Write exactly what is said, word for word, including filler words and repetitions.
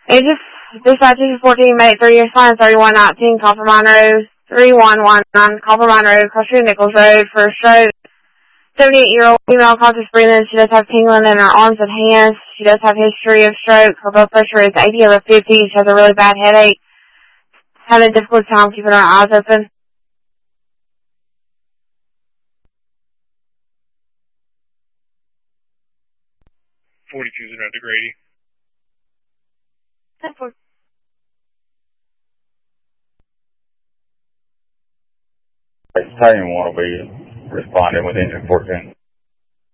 Ages dispatch fourteen, May three years fine, thirty-one nineteen, Copper Mine Road, three one one nine, Copper Mine Road, Cross Street, Nichols Road, for a stroke. seventy-eight-year-old female, conscious breathing. She does have tingling in her arms and hands. She does have history of stroke. Her blood pressure is eighty over fifty. She has a really bad headache. Having a difficult time keeping her eyes open. forty-two is around to Grady. Battalion one will be responding with engine fourteen.